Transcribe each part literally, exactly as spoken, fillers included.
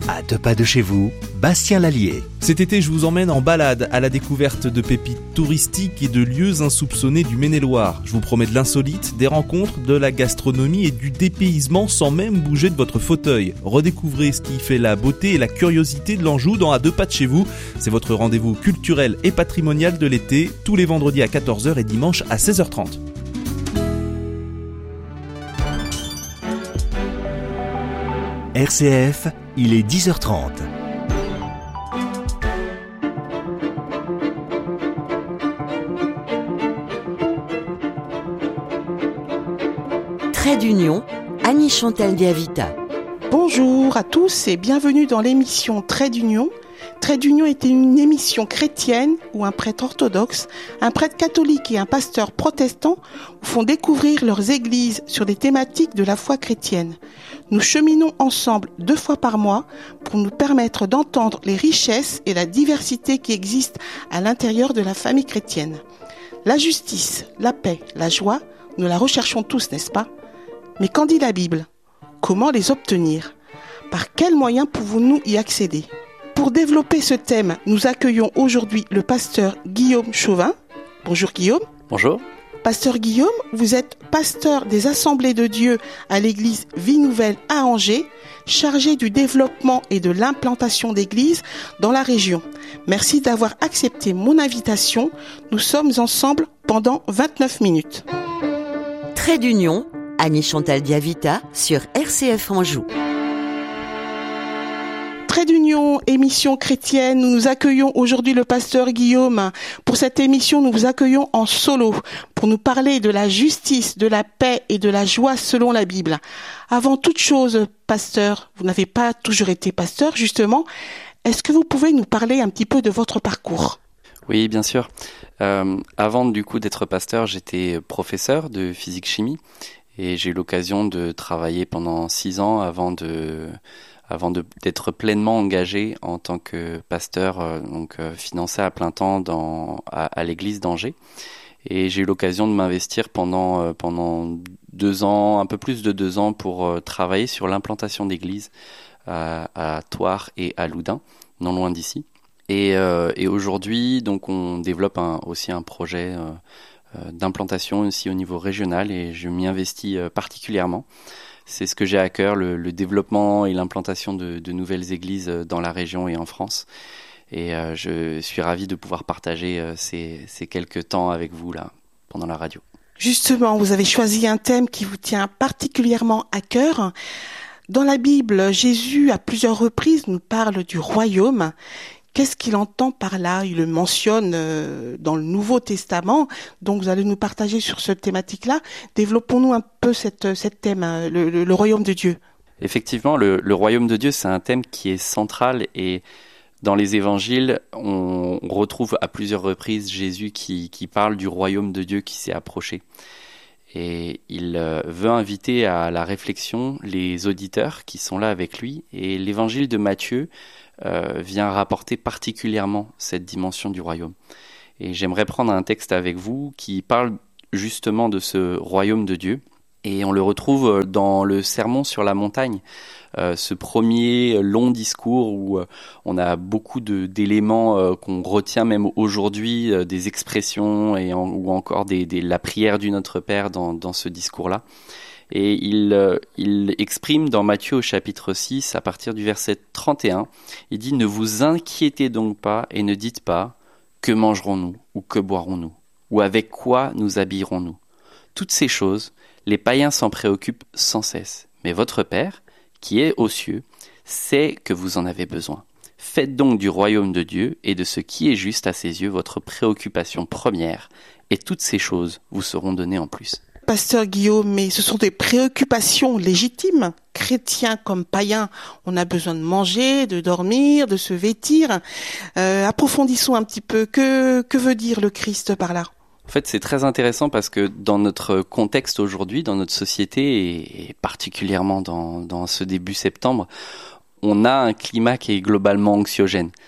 À deux pas de chez vous, Bastien Lallier. Cet été, je vous emmène en balade à la découverte de pépites touristiques et de lieux insoupçonnés du Maine-et-Loire. Je vous promets de l'insolite, des rencontres, de la gastronomie et du dépaysement sans même bouger de votre fauteuil. Redécouvrez ce qui fait la beauté et la curiosité de l'Anjou dans À deux pas de chez vous. C'est votre rendez-vous culturel et patrimonial de l'été, tous les vendredis à quatorze heures et dimanche à seize heures trente. R C F, il est dix heures trente. Trait d'Union, Annie-Chantal Diavita. Bonjour à tous et bienvenue dans l'émission Trait d'Union. Trait d'Union était une émission chrétienne où un prêtre orthodoxe, un prêtre catholique et un pasteur protestant vous font découvrir leurs églises sur des thématiques de la foi chrétienne. Nous cheminons ensemble deux fois par mois pour nous permettre d'entendre les richesses et la diversité qui existent à l'intérieur de la famille chrétienne. La justice, la paix, la joie, nous la recherchons tous, n'est-ce pas ? Mais qu'en dit la Bible ? Comment les obtenir ? Par quels moyens pouvons-nous y accéder ? Pour développer ce thème, nous accueillons aujourd'hui le pasteur Guillaume Chauvin. Bonjour Guillaume. Bonjour. Pasteur Guillaume, vous êtes pasteur des Assemblées de Dieu à l'église Vie Nouvelle à Angers, chargé du développement et de l'implantation d'églises dans la région. Merci d'avoir accepté mon invitation. Nous sommes ensemble pendant vingt-neuf minutes. Trait d'Union, Annie-Chantal Diavita sur R C F Anjou. Trait d'Union, émission chrétienne, nous nous accueillons aujourd'hui le pasteur Guillaume. Pour cette émission, nous vous accueillons en solo pour nous parler de la justice, de la paix et de la joie selon la Bible. Avant toute chose, pasteur, vous n'avez pas toujours été pasteur justement. Est-ce que vous pouvez nous parler un petit peu de votre parcours ? Oui, bien sûr. Euh, avant du coup d'être pasteur, j'étais professeur de physique-chimie et j'ai eu l'occasion de travailler pendant six ans avant de... avant de, d'être pleinement engagé en tant que pasteur, euh, donc euh, financé à plein temps dans, à, à l'église d'Angers. Et j'ai eu l'occasion de m'investir pendant, euh, pendant deux ans, un peu plus de deux ans, pour euh, travailler sur l'implantation d'églises à, à Thouars et à Loudun, non loin d'ici. Et, euh, et aujourd'hui, donc, on développe un, aussi un projet euh, euh, d'implantation aussi au niveau régional et je m'y investis euh, particulièrement. C'est ce que j'ai à cœur, le, le développement et l'implantation de, de nouvelles églises dans la région et en France. Et euh, je suis ravi de pouvoir partager euh, ces, ces quelques temps avec vous là, pendant la radio. Justement, vous avez choisi un thème qui vous tient particulièrement à cœur. Dans la Bible, Jésus, à plusieurs reprises, nous parle du royaume. Qu'est-ce qu'il entend par là ? Il le mentionne euh, dans le Nouveau Testament. Donc, vous allez nous partager sur cette thématique-là. Développons-nous un peu cette, cette thème, hein, le, le, le royaume de Dieu. Effectivement, le, le royaume de Dieu, c'est un thème qui est central et dans les évangiles, on retrouve à plusieurs reprises Jésus qui, qui parle du royaume de Dieu qui s'est approché. Et il veut inviter à la réflexion les auditeurs qui sont là avec lui. Et l'évangile de Matthieu euh, vient rapporter particulièrement cette dimension du royaume. Et j'aimerais prendre un texte avec vous qui parle justement de ce royaume de Dieu. Et on le retrouve dans le Sermon sur la montagne, euh, ce premier long discours où euh, on a beaucoup de, d'éléments euh, qu'on retient même aujourd'hui, euh, des expressions et en, ou encore des, des, la prière du Notre Père dans, dans ce discours-là. Et il, euh, il exprime dans Matthieu au chapitre six, à partir du verset trente et un, il dit « Ne vous inquiétez donc pas et ne dites pas « Que mangerons-nous ou que boirons-nous ou avec quoi nous habillerons-nous » Toutes ces choses, les païens s'en préoccupent sans cesse. Mais votre Père, qui est aux cieux, sait que vous en avez besoin. Faites donc du royaume de Dieu et de ce qui est juste à ses yeux votre préoccupation première, et toutes ces choses vous seront données en plus. Pasteur Guillaume, mais ce sont des préoccupations légitimes. Chrétiens comme païens, on a besoin de manger, de dormir, de se vêtir. Euh, approfondissons un petit peu. Que, que veut dire le Christ par là ? En fait, c'est très intéressant parce que dans notre contexte aujourd'hui, dans notre société, et particulièrement dans, dans ce début septembre, on a un climat qui est globalement anxiogène.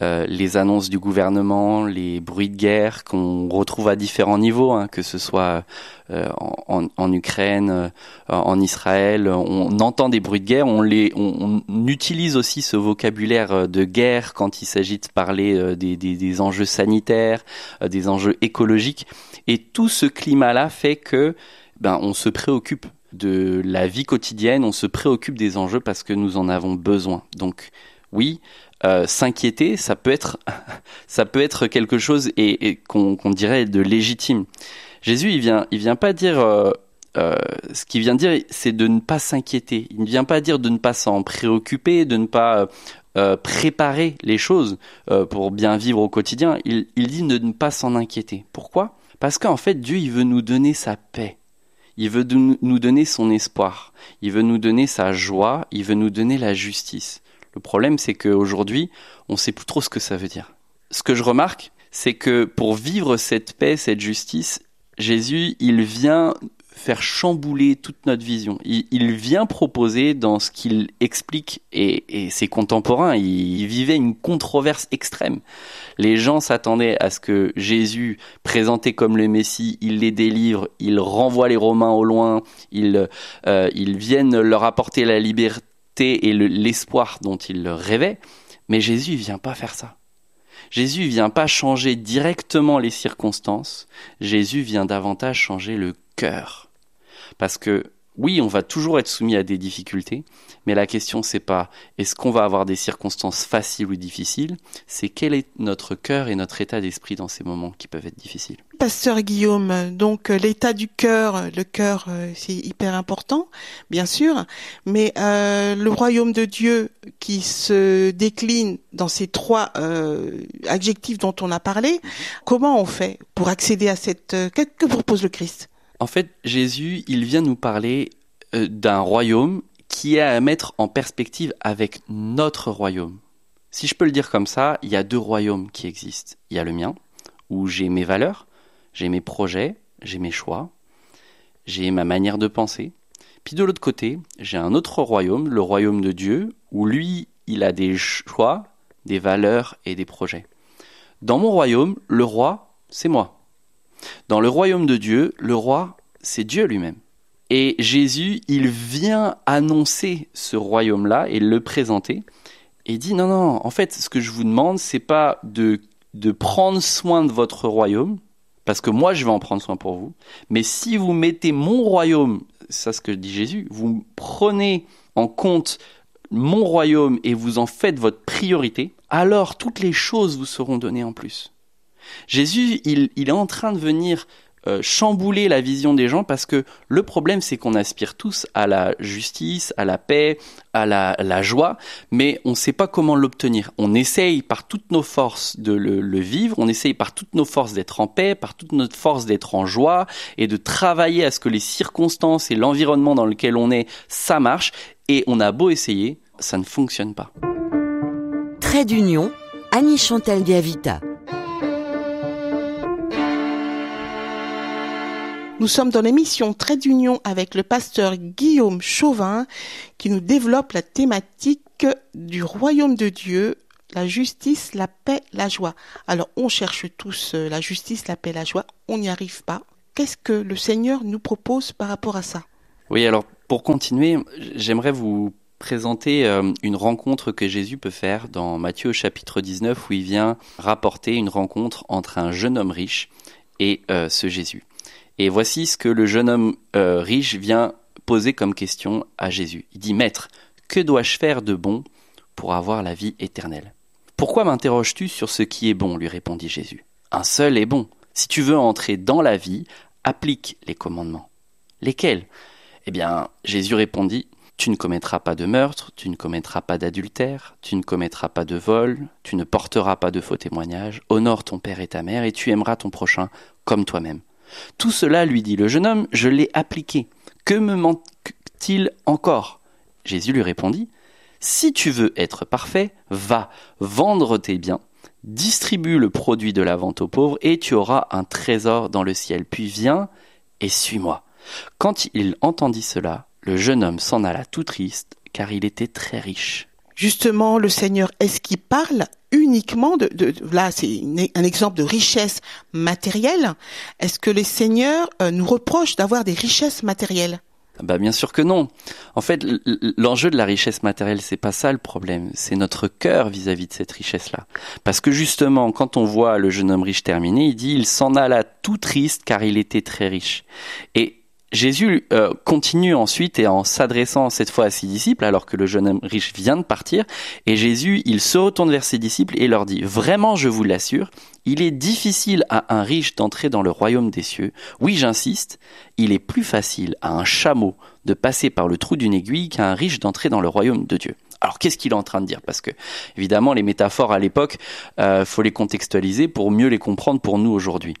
euh, les annonces du gouvernement, les bruits de guerre qu'on retrouve à différents niveaux, hein, que ce soit euh, en, en Ukraine, euh, en Israël, on entend des bruits de guerre, on, les, on, on utilise aussi ce vocabulaire de guerre quand il s'agit de parler euh, des, des, des enjeux sanitaires, euh, des enjeux écologiques, et tout ce climat-là fait que ben, on se préoccupe de la vie quotidienne, on se préoccupe des enjeux parce que nous en avons besoin. Donc oui, euh, s'inquiéter, ça peut être, ça peut être quelque chose et, et qu'on, qu'on dirait de légitime. Jésus, il vient, il vient pas dire, euh, euh, ce qu'il vient dire, c'est de ne pas s'inquiéter. Il ne vient pas dire de ne pas s'en préoccuper, de ne pas euh, préparer les choses euh, pour bien vivre au quotidien. Il, il dit de ne pas s'en inquiéter. Pourquoi ? Parce qu'en fait, Dieu, il veut nous donner sa paix. Il veut nous donner son espoir. Il veut nous donner sa joie. Il veut nous donner la justice. Le problème, c'est qu'aujourd'hui, on ne sait plus trop ce que ça veut dire. Ce que je remarque, c'est que pour vivre cette paix, cette justice, Jésus, il vient faire chambouler toute notre vision. Il, il vient proposer dans ce qu'il explique, et, et ses contemporains, ils, ils vivaient une controverse extrême. Les gens s'attendaient à ce que Jésus, présenté comme le Messie, il les délivre, il renvoie les Romains au loin, il, euh, il vienne leur apporter la liberté et le, l'espoir dont ils rêvaient. Mais Jésus, il vient pas faire ça. Jésus vient pas changer directement les circonstances. Jésus vient davantage changer le cœur. Parce que, oui, on va toujours être soumis à des difficultés, mais la question, c'est pas est-ce qu'on va avoir des circonstances faciles ou difficiles, c'est quel est notre cœur et notre état d'esprit dans ces moments qui peuvent être difficiles. Pasteur Guillaume, donc l'état du cœur, le cœur, c'est hyper important, bien sûr, mais euh, le royaume de Dieu qui se décline dans ces trois euh, adjectifs dont on a parlé, comment on fait pour accéder à cette... Qu'est-ce que propose le Christ ? En fait, Jésus, il vient nous parler euh, d'un royaume qui est à mettre en perspective avec notre royaume. Si je peux le dire comme ça, il y a deux royaumes qui existent. Il y a le mien, où j'ai mes valeurs, j'ai mes projets, j'ai mes choix, j'ai ma manière de penser. Puis de l'autre côté, j'ai un autre royaume, le royaume de Dieu, où lui, il a des choix, des valeurs et des projets. Dans mon royaume, le roi, c'est moi. Dans le royaume de Dieu, le roi, c'est Dieu lui-même. Et Jésus, il vient annoncer ce royaume-là et le présenter. Et il dit, non, non, en fait, ce que je vous demande, c'est pas de, de prendre soin de votre royaume, parce que moi, je vais en prendre soin pour vous. Mais si vous mettez mon royaume, c'est ça ce que dit Jésus, vous prenez en compte mon royaume et vous en faites votre priorité, alors toutes les choses vous seront données en plus. Jésus, il, il est en train de venir euh, chambouler la vision des gens parce que le problème, c'est qu'on aspire tous à la justice, à la paix, à la, la joie, mais on ne sait pas comment l'obtenir. On essaye par toutes nos forces de le, le vivre, on essaye par toutes nos forces d'être en paix, par toute notre force d'être en joie et de travailler à ce que les circonstances et l'environnement dans lequel on est, ça marche. Et on a beau essayer, ça ne fonctionne pas. Trait d'union, Annie Chantal Diavita. Nous sommes dans l'émission Trait d'union avec le pasteur Guillaume Chauvin qui nous développe la thématique du royaume de Dieu, la justice, la paix, la joie. Alors on cherche tous la justice, la paix, la joie, on n'y arrive pas. Qu'est-ce que le Seigneur nous propose par rapport à ça ? Oui, alors pour continuer, j'aimerais vous présenter euh, une rencontre que Jésus peut faire dans Matthieu au chapitre dix-neuf où il vient rapporter une rencontre entre un jeune homme riche et euh, ce Jésus. Et voici ce que le jeune homme euh, riche vient poser comme question à Jésus. Il dit « Maître, que dois-je faire de bon pour avoir la vie éternelle ?» « Pourquoi m'interroges-tu sur ce qui est bon ?» lui répondit Jésus. « Un seul est bon. Si tu veux entrer dans la vie, applique les commandements. » « Lesquels ?» Eh bien, Jésus répondit « Tu ne commettras pas de meurtre, tu ne commettras pas d'adultère, tu ne commettras pas de vol, tu ne porteras pas de faux témoignages, honore ton père et ta mère, et tu aimeras ton prochain comme toi-même. » Tout cela, lui dit le jeune homme, je l'ai appliqué. Que me manque-t-il encore ? Jésus lui répondit, si tu veux être parfait, va vendre tes biens, distribue le produit de la vente aux pauvres et tu auras un trésor dans le ciel. Puis viens et suis-moi. Quand il entendit cela, le jeune homme s'en alla tout triste car il était très riche. Justement, le Seigneur, est-ce qu'il parle uniquement de, de, de là, c'est une, un exemple de richesse matérielle. Est-ce que les seigneurs euh, nous reprochent d'avoir des richesses matérielles? Bah bien sûr que non. En fait, l'enjeu de la richesse matérielle, c'est pas ça le problème. C'est notre cœur vis-à-vis de cette richesse-là. Parce que justement, quand on voit le jeune homme riche terminer, il dit « il s'en alla tout triste car il était très riche ». Et Jésus euh, continue ensuite et en s'adressant cette fois à ses disciples, alors que le jeune homme riche vient de partir, et Jésus, il se retourne vers ses disciples et leur dit « Vraiment, je vous l'assure, il est difficile à un riche d'entrer dans le royaume des cieux. Oui, j'insiste, il est plus facile à un chameau de passer par le trou d'une aiguille qu'à un riche d'entrer dans le royaume de Dieu. » Alors, qu'est-ce qu'il est en train de dire? Parce que, évidemment, les métaphores à l'époque, euh, faut les contextualiser pour mieux les comprendre pour nous aujourd'hui.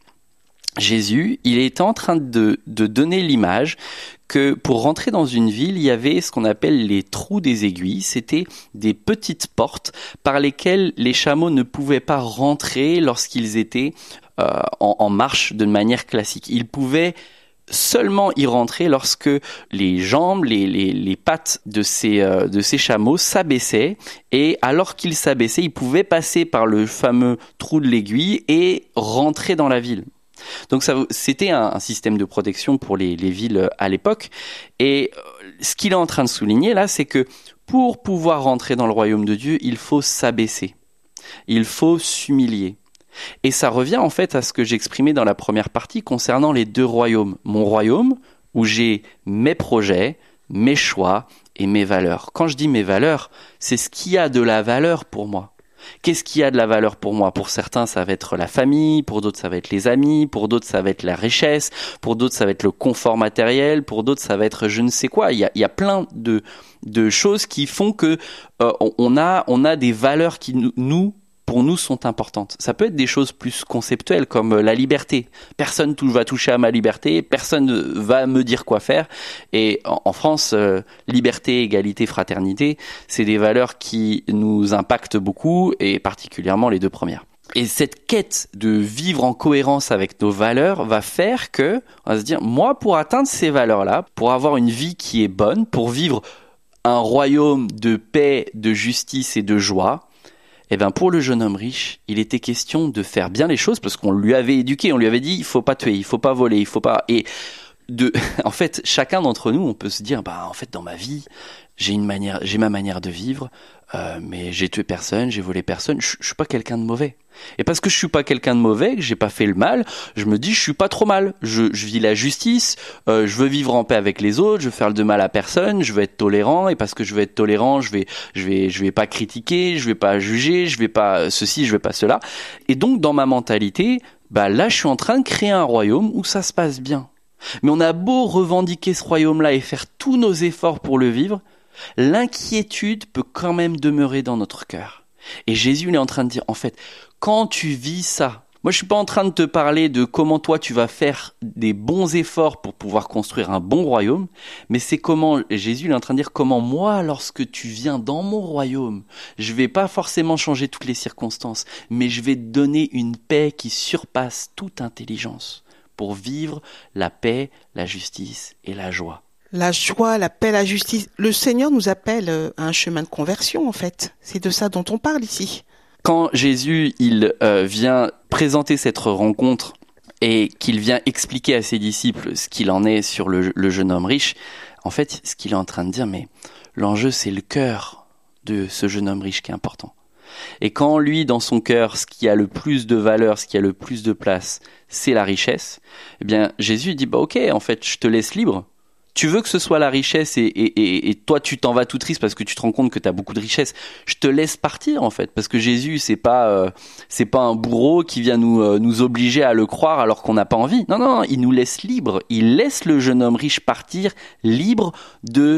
Jésus, il est en train de, de donner l'image que pour rentrer dans une ville, il y avait ce qu'on appelle les trous des aiguilles. C'était des petites portes par lesquelles les chameaux ne pouvaient pas rentrer lorsqu'ils étaient euh, en, en marche de manière classique. Ils pouvaient seulement y rentrer lorsque les jambes, les, les, les pattes de ces, euh, de ces chameaux s'abaissaient, et alors qu'ils s'abaissaient, ils pouvaient passer par le fameux trou de l'aiguille et rentrer dans la ville. Donc ça, c'était un, un système de protection pour les, les villes à l'époque. Et ce qu'il est en train de souligner là, c'est que pour pouvoir rentrer dans le royaume de Dieu, il faut s'abaisser, il faut s'humilier. Et ça revient en fait à ce que j'exprimais dans la première partie concernant les deux royaumes. Mon royaume, où j'ai mes projets, mes choix et mes valeurs. Quand je dis mes valeurs, c'est ce qui a de la valeur pour moi. Qu'est-ce qui a de la valeur pour moi? Pour certains, ça va être la famille, pour d'autres, ça va être les amis, pour d'autres, ça va être la richesse, pour d'autres, ça va être le confort matériel, pour d'autres, ça va être je ne sais quoi. Il y a, il y a plein de, de choses qui font que euh, on a, on a des valeurs qui nous, pour nous, sont importantes. Ça peut être des choses plus conceptuelles comme la liberté. Personne ne va toucher à ma liberté, personne ne va me dire quoi faire. Et en, en France, euh, liberté, égalité, fraternité, c'est des valeurs qui nous impactent beaucoup, et particulièrement les deux premières. Et cette quête de vivre en cohérence avec nos valeurs va faire que, on va se dire, moi, pour atteindre ces valeurs-là, pour avoir une vie qui est bonne, pour vivre un royaume de paix, de justice et de joie, eh bien, pour le jeune homme riche, il était question de faire bien les choses parce qu'on lui avait éduqué, on lui avait dit il faut pas tuer, il faut pas voler, il faut pas. Et de, en fait, chacun d'entre nous, on peut se dire bah en fait dans ma vie, j'ai une manière, j'ai ma manière de vivre, euh, mais j'ai tué personne, j'ai volé personne, je, je suis pas quelqu'un de mauvais. Et parce que je suis pas quelqu'un de mauvais, que j'ai pas fait le mal, je me dis je suis pas trop mal. Je, je vis la justice, euh, je veux vivre en paix avec les autres, je veux faire de mal à personne, je veux être tolérant, et parce que je veux être tolérant, je vais, je vais, je vais pas critiquer, je vais pas juger, je vais pas ceci, je vais pas cela. Et donc dans ma mentalité, bah là je suis en train de créer un royaume où ça se passe bien. Mais on a beau revendiquer ce royaume-là et faire tous nos efforts pour le vivre, l'inquiétude peut quand même demeurer dans notre cœur. Et Jésus il est en train de dire, en fait, quand tu vis ça, moi je suis pas en train de te parler de comment toi tu vas faire des bons efforts pour pouvoir construire un bon royaume, mais c'est comment, Jésus il est en train de dire comment moi, lorsque tu viens dans mon royaume, je vais pas forcément changer toutes les circonstances, mais je vais te donner une paix qui surpasse toute intelligence pour vivre la paix, la justice et la joie. La joie, la paix, la justice. Le Seigneur nous appelle à un chemin de conversion, en fait. C'est de ça dont on parle ici. Quand Jésus il euh, vient présenter cette rencontre et qu'il vient expliquer à ses disciples ce qu'il en est sur le, le jeune homme riche, en fait, ce qu'il est en train de dire, mais l'enjeu, c'est le cœur de ce jeune homme riche qui est important. Et quand lui, dans son cœur, ce qui a le plus de valeur, ce qui a le plus de place, c'est la richesse, eh bien, Jésus dit, bah ok, en fait, je te laisse libre. Tu veux que ce soit la richesse et, et, et, et toi tu t'en vas tout triste parce que tu te rends compte que tu as beaucoup de richesse. Je te laisse partir en fait parce que Jésus c'est pas euh, c'est pas un bourreau qui vient nous euh, nous obliger à le croire alors qu'on n'a pas envie. Non non, il nous laisse libre. Il laisse le jeune homme riche partir libre de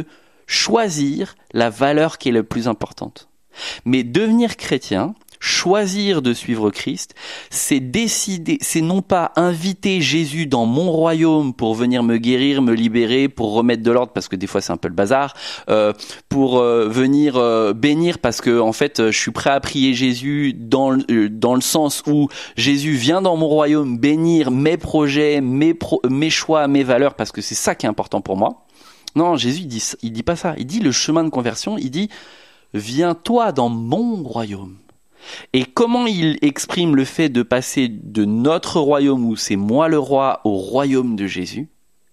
choisir la valeur qui est la plus importante. Mais devenir chrétien, choisir de suivre Christ, c'est décider, c'est non pas inviter Jésus dans mon royaume pour venir me guérir, me libérer, pour remettre de l'ordre parce que des fois c'est un peu le bazar, euh, pour euh, venir euh, bénir parce que en fait je suis prêt à prier Jésus dans le, euh, dans le sens où Jésus vient dans mon royaume bénir mes projets, mes pro, mes choix, mes valeurs parce que c'est ça qui est important pour moi. Non, Jésus il dit il dit pas ça. Il dit le chemin de conversion, il dit viens toi dans mon royaume. Et comment il exprime le fait de passer de notre royaume où c'est moi le roi au royaume de Jésus?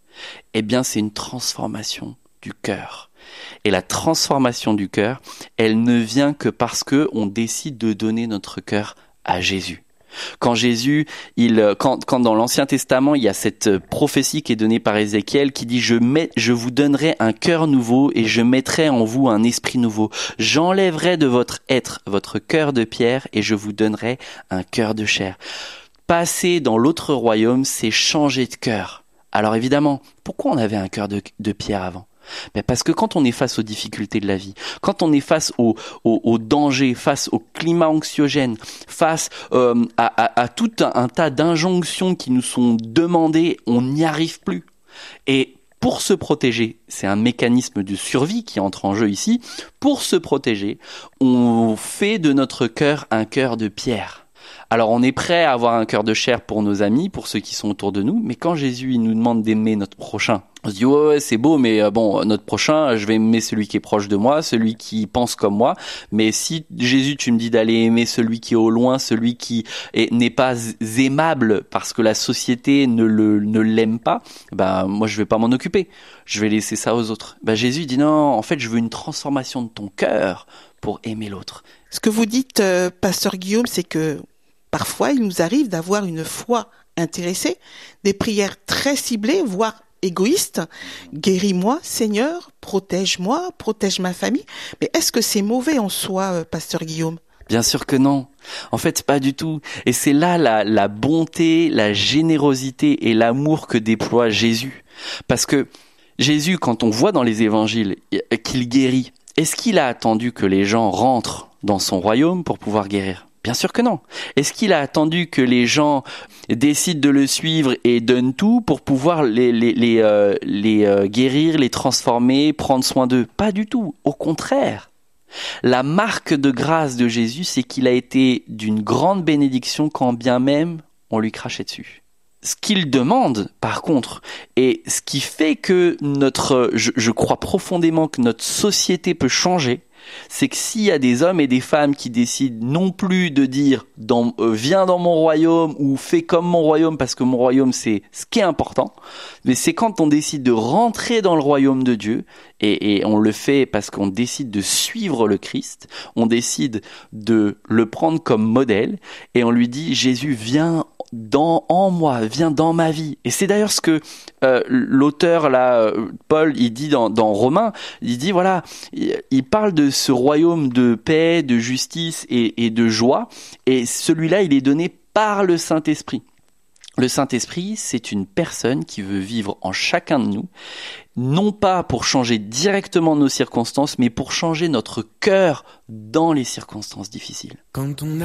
Eh bien, c'est une transformation du cœur. Et la transformation du cœur, elle ne vient que parce que on décide de donner notre cœur à Jésus. Quand Jésus, il, quand, quand dans l'Ancien Testament, il y a cette prophétie qui est donnée par Ézéchiel qui dit je mets, je vous donnerai un cœur nouveau et je mettrai en vous un esprit nouveau. J'enlèverai de votre être votre cœur de pierre et je vous donnerai un cœur de chair. Passer dans l'autre royaume, c'est changer de cœur. Alors évidemment, pourquoi on avait un cœur de, de pierre avant? Ben parce que quand on est face aux difficultés de la vie, quand on est face au, au, au danger, face au climat anxiogène, face euh, à, à, à tout un, un tas d'injonctions qui nous sont demandées, on n'y arrive plus. Et pour se protéger, c'est un mécanisme de survie qui entre en jeu ici, pour se protéger, on fait de notre cœur un cœur de pierre. Alors on est prêt à avoir un cœur de chair pour nos amis, pour ceux qui sont autour de nous, mais quand Jésus il nous demande d'aimer notre prochain, on se dit ouais, ouais c'est beau, mais euh, bon notre prochain, je vais aimer celui qui est proche de moi, celui qui pense comme moi. Mais si Jésus tu me dis d'aller aimer celui qui est au loin, celui qui est, n'est pas aimable parce que la société ne le ne l'aime pas, ben moi je vais pas m'en occuper, je vais laisser ça aux autres. Ben Jésus dit non, en fait je veux une transformation de ton cœur pour aimer l'autre. Ce que vous dites, euh, pasteur Guillaume, c'est que parfois, il nous arrive d'avoir une foi intéressée, des prières très ciblées, voire égoïstes. Guéris-moi, Seigneur, protège-moi, protège ma famille. Mais est-ce que c'est mauvais en soi, pasteur Guillaume? Bien sûr que non. En fait, pas du tout. Et c'est là la, la bonté, la générosité et l'amour que déploie Jésus. Parce que Jésus, quand on voit dans les évangiles qu'il guérit, est-ce qu'il a attendu que les gens rentrent dans son royaume pour pouvoir guérir? Bien sûr que non. Est-ce qu'il a attendu que les gens décident de le suivre et donnent tout pour pouvoir les, les, les, euh, les euh, guérir, les transformer, prendre soin d'eux? Pas du tout. Au contraire. La marque de grâce de Jésus, c'est qu'il a été d'une grande bénédiction quand bien même on lui crachait dessus. Ce qu'il demande, par contre, et ce qui fait que notre, je, je crois profondément que notre société peut changer, c'est que s'il y a des hommes et des femmes qui décident non plus de dire dans, euh, viens dans mon royaume ou fais comme mon royaume parce que mon royaume c'est ce qui est important, mais c'est quand on décide de rentrer dans le royaume de Dieu et, et on le fait parce qu'on décide de suivre le Christ, on décide de le prendre comme modèle et on lui dit Jésus viens dans en moi, viens dans ma vie. Et c'est d'ailleurs ce que euh, l'auteur là, Paul, il dit dans, dans Romains, il dit voilà, il, il parle de ce royaume de paix, de justice et, et de joie, et celui-là, il est donné par le Saint-Esprit. Le Saint-Esprit, c'est une personne qui veut vivre en chacun de nous, non pas pour changer directement nos circonstances, mais pour changer notre cœur dans les circonstances difficiles. Quand on a